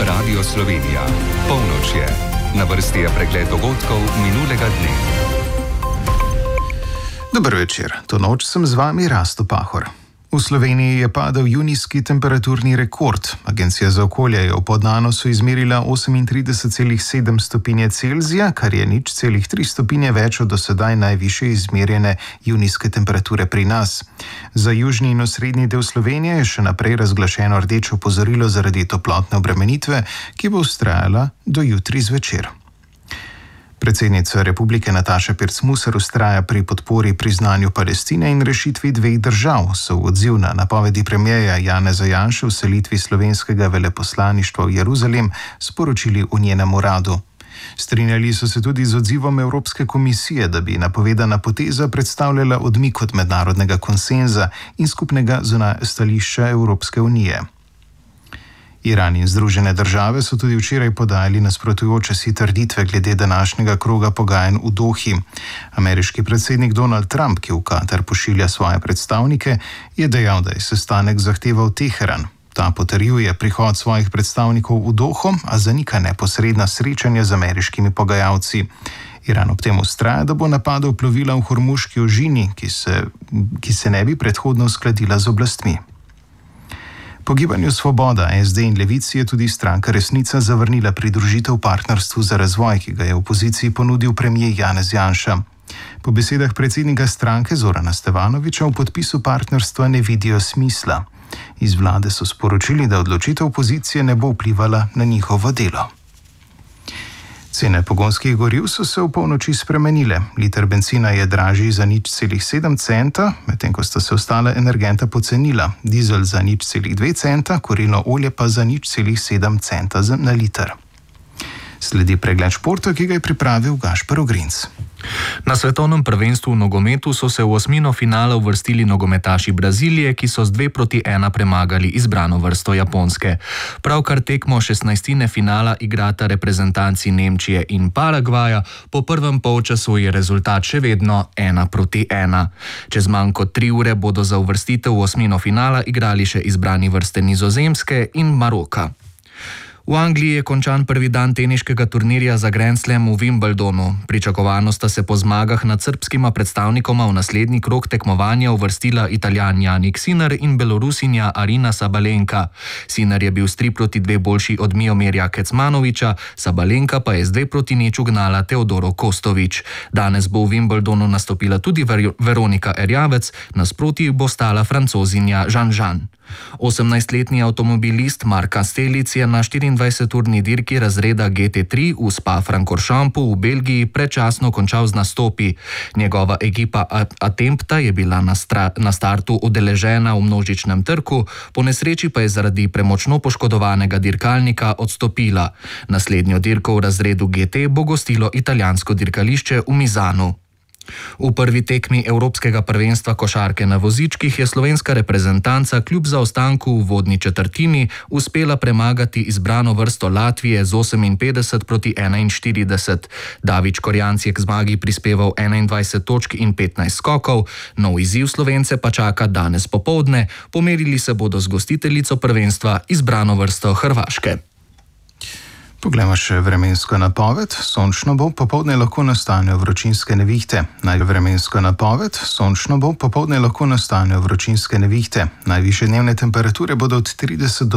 Radio Slovenija. Polnoč je. Na vrsti je pregled dogodkov minulega dne. Dober večer, to noč sem z vami Rasto Pahor. V Sloveniji je padel junijski temperaturni rekord. Agencija za okolje je v Podnanosu izmerila 38,7 stopinje Celzija, kar je 0,3 stopinje več od dosedaj najvišje izmerjene junijske temperature pri nas. Za južni in osrednji del Slovenije je še naprej razglašeno rdeče opozorilo zaradi toplotne obremenitve, ki bo vztrajala do jutri zvečer. Predsednica republike Nataša Pirc Musar vztraja pri podpori priznanju Palestine in rešitvi dveh držav, so v odziv na napovedi premierja Janeza Janše o selitvi slovenskega veleposlaništva v Jeruzalem sporočili v njenem uradu. Strinjali so se tudi z odzivom Evropske komisije, da bi napovedana poteza predstavljala odmik od mednarodnega konsenza in skupnega stališča Evropske unije. Iran in Združene države so tudi včeraj podajali nasprotujoče si trditve glede današnjega kroga pogajanj v Dohi. Ameriški predsednik Donald Trump, ki v Katar pošilja svoje predstavnike, je dejal, da je sestanek zahteval Teheran. Ta potrjuje prihod svojih predstavnikov v Doho, a zanika neposredna srečanja z ameriškimi pogajalci. Iran ob tem vztraja, da bo napadel plovila v Hormuški ožini, ki se ne bi predhodno uskladila z oblastmi. Po Gibanju Svoboda, SD in Levici je tudi stranka Resnica zavrnila pridružitev partnerstvu za razvoj, ki ga je v opoziciji ponudil premier Janez Janša. Po besedah predsednika stranke Zorana Stevanovića v podpisu partnerstva ne vidijo smisla. Iz vlade so sporočili, da odločitev opozicije ne bo vplivala na njihovo delo. Cene pogonskih goriv so se v polnoči spremenile. Liter bencina je dražji za 0,7 centa, medtem ko sta se ostala energenta pocenila. Dizel za 0,2 centa, kurilno olje pa za 0,7 centa na liter. Sledi pregled športa, ki ga je pripravil Gašper Ogrinc. Na svetovnem prvenstvu v nogometu so se v osmino finala uvrstili nogometaši Brazilije, ki so z 2-1 premagali izbrano vrsto Japonske. Pravkar tekmo 16. finala igrata reprezentanci Nemčije in Paragvaja, po prvem polčasu je rezultat še vedno 1-1. Čez manj kot 3 ure bodo za uvrstitev v osmino finala igrali še izbrani vrste Nizozemske in Maroka. V Angliji je končan prvi dan teniškega turnirja za Grand Slam v Wimbledonu. Pričakovano sta se po zmagah nad srbskima predstavnikoma v naslednji krog tekmovanja uvrstila Italijan Jannik Sinner in Belorusinja Arina Sabalenka. Sinner je bil s 3-2 boljši od Miomirja Kecmanovića, Sabalenka pa je z 2-0 ugnala Teodoro Kostović. Danes bo v Wimbledonu nastopila tudi Veronika Erjavec, nasproti bo stala Francozinja Jean-Jean. 18-letni avtomobilist Marc Castellic je na 24-urni dirki razreda GT3 v Spa-Francorchampu v Belgiji predčasno končal z nastopi. Njegova ekipa Attempta je bila na startu udeležena v množičnem trku, po nesreči pa je zaradi premočno poškodovanega dirkalnika odstopila. Naslednjo dirko v razredu GT bo gostilo italijansko dirkališče v Misanu. V prvi tekmi Evropskega prvenstva košarke na vozičkih je slovenska reprezentanca kljub zaostanku v vodni četrtini uspela premagati izbrano vrsto Latvije z 58-41. David Škorjanc je k zmagi prispeval 21 točk in 15 skokov. Nov izziv Slovence pa čaka danes popoldne. Pomerili se bodo z gostiteljico prvenstva izbrano vrsto Hrvaške. Poglejmo še vremensko napoved. Sončno bo, popoldne lahko nastanejo vročinske nevihte. Najvišje dnevne temperature bodo od 30 do